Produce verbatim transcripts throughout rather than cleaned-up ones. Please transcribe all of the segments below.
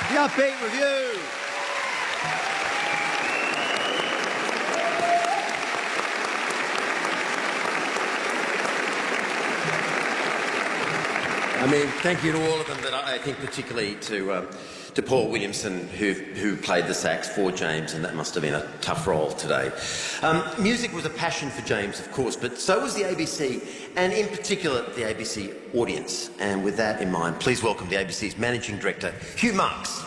The Upbeat Review. I mean, thank you to all of them, but I think particularly to um, to Paul Williamson, who who played the sax for James, and that must have been a tough role today. Um, music was a passion for James, of course, but so was the A B C, and in particular the A B C audience. And with that in mind, please welcome the A B C's Managing Director, Hugh Marks.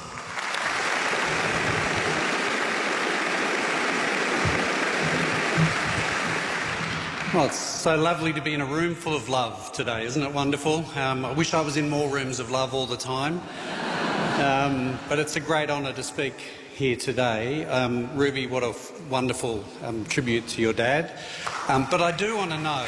Well, it's so lovely to be in a room full of love today, isn't it wonderful? Um, I wish I was in more rooms of love all the time. Um, but it's a great honour to speak here today. Um, Ruby, what a wonderful um, tribute to your dad. Um, but I do want to know...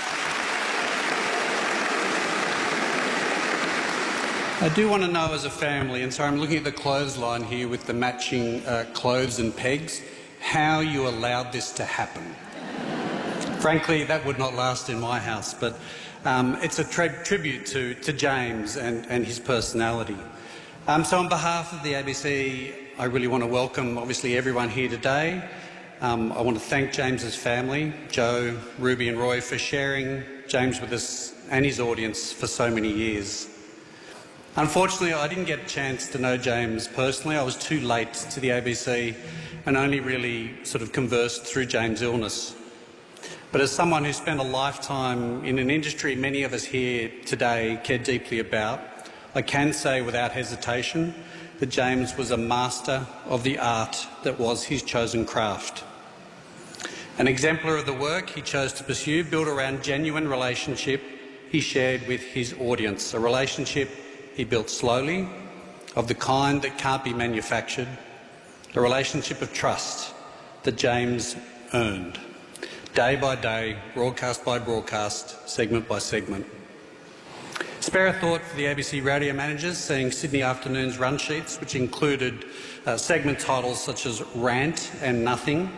I do want to know as a family, and so I'm looking at the clothesline here with the matching uh, clothes and pegs, how you allowed this to happen. Frankly, that would not last in my house, but um, it's a tri tribute to, to James and, and his personality. Um, so on behalf of the A B C, I really want to welcome, obviously, everyone here today. Um, I want to thank James's family, Joe, Ruby and Roy, for sharing James with us and his audience for so many years. Unfortunately, I didn't get a chance to know James personally. I was too late to the A B C and only really sort of conversed through James' illness. But as someone who spent a lifetime in an industry many of us here today care deeply about, I can say without hesitation that James was a master of the art that was his chosen craft. An exemplar of the work he chose to pursue built around genuine relationship he shared with his audience, a relationship he built slowly, of the kind that can't be manufactured, a relationship of trust that James earned. Day by day, broadcast by broadcast, segment by segment. Spare a thought for the A B C radio managers seeing Sydney Afternoon's run sheets, which included uh, segment titles such as Rant and Nothing.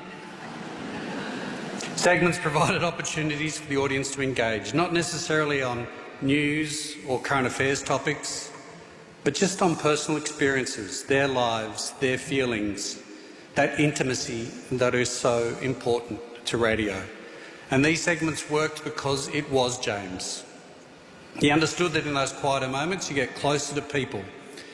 Segments provided opportunities for the audience to engage, not necessarily on news or current affairs topics, but just on personal experiences, their lives, their feelings, that intimacy that is so important to radio. And these segments worked because it was James. He understood that in those quieter moments you get closer to people.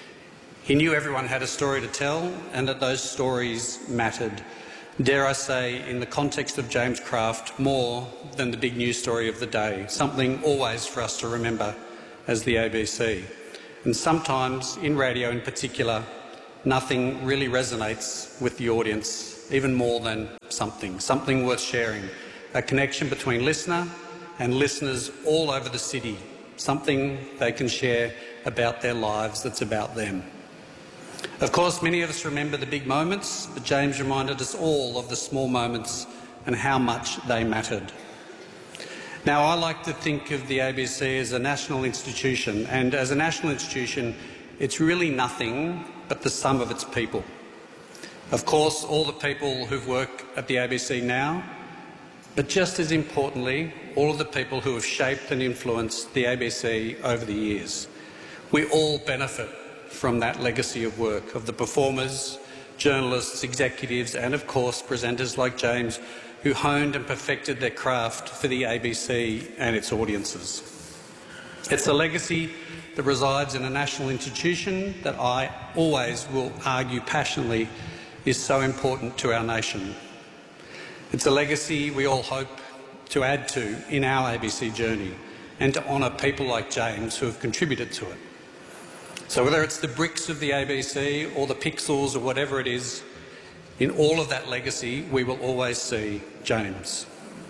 He knew everyone had a story to tell and that those stories mattered, dare I say, in the context of James' craft, more than the big news story of the day, something always for us to remember as the A B C. And sometimes, in radio in particular, nothing really resonates with the audience, even more than something, something worth sharing, a connection between listener and listeners all over the city, something they can share about their lives that's about them. Of course, many of us remember the big moments, but James reminded us all of the small moments and how much they mattered. Now, I like to think of the A B C as a national institution, and as a national institution, it's really nothing but the sum of its people. Of course, all the people who work at the A B C now, but just as importantly, all of the people who have shaped and influenced the A B C over the years. We all benefit from that legacy of work, of the performers, journalists, executives and, of course, presenters like James, who honed and perfected their craft for the A B C and its audiences. It's a legacy that resides in a national institution that I always will argue passionately is so important to our nation. It's a legacy we all hope to add to in our A B C journey and to honour people like James who have contributed to it. So whether it's the bricks of the A B C or the pixels or whatever it is, in all of that legacy we will always see James.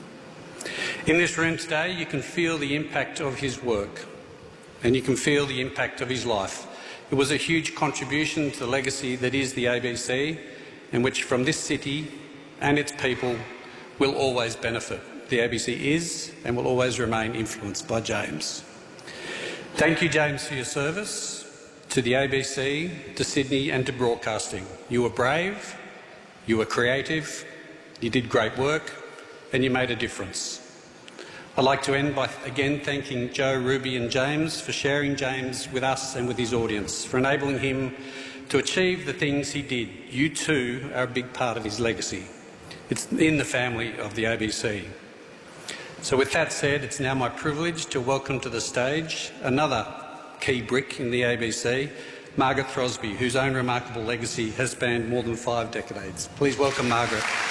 In this room today you can feel the impact of his work and you can feel the impact of his life. It was a huge contribution to the legacy that is the A B C, and which from this city and its people will always benefit. The A B C is and will always remain influenced by James. Thank you, James, for your service to the A B C, to Sydney and to broadcasting. You were brave, you were creative, you did great work and you made a difference. I'd like to end by again thanking Joe, Ruby and James for sharing James with us and with his audience, for enabling him to achieve the things he did. You too are a big part of his legacy. It's in the family of the A B C. So with that said, it's now my privilege to welcome to the stage another key brick in the A B C, Margaret Throsby, whose own remarkable legacy has spanned more than five decades. Please welcome Margaret.